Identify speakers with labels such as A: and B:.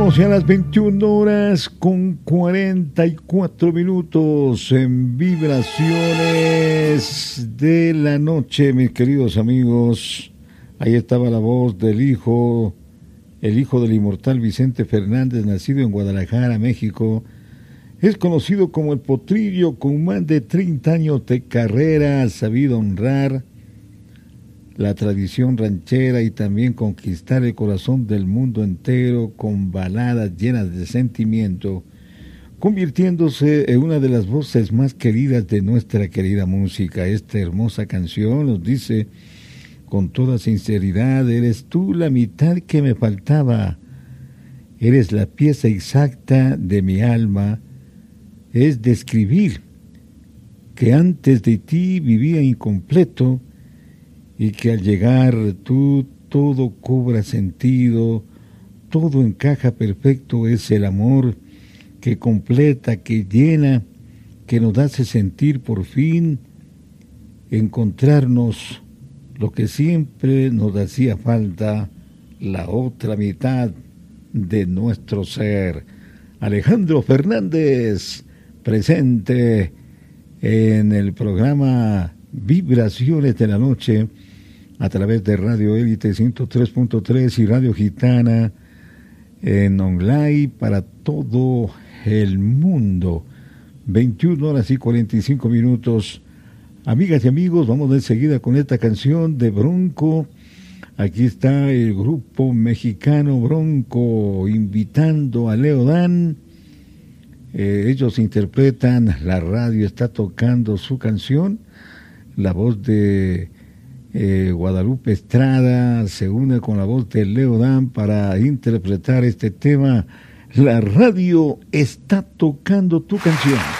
A: Llegamos ya a las 21 horas con 44 minutos en Vibraciones de la Noche, mis queridos amigos. Ahí estaba la voz del hijo, el hijo del inmortal Vicente Fernández, nacido en Guadalajara, México. Es conocido como el Potrillo, con más de 30 años de carrera, ha sabido honrar la tradición ranchera y también conquistar el corazón del mundo entero con baladas llenas de sentimiento, convirtiéndose en una de las voces más queridas de nuestra querida música. Esta hermosa canción nos dice con toda sinceridad: eres tú la mitad que me faltaba, eres la pieza exacta de mi alma. Es describir que antes de ti vivía incompleto y que al llegar tú todo cobra sentido, todo encaja perfecto. Es el amor que completa, que llena, que nos hace sentir por fin encontrarnos lo que siempre nos hacía falta, la otra mitad de nuestro ser. Alejandro Fernández, presente en el programa Vibraciones de la Noche, a través de Radio Élite 103.3 y Radio Gitana en online para todo el mundo. 21 horas y 45 minutos. Amigas y amigos, vamos de enseguida con esta canción de Bronco. Aquí está el grupo mexicano Bronco invitando a Leo Dan. Ellos interpretan, la radio está tocando su canción. La voz de Guadalupe Estrada se une con la voz de Leo Dan para interpretar este tema. La radio está tocando tu canción.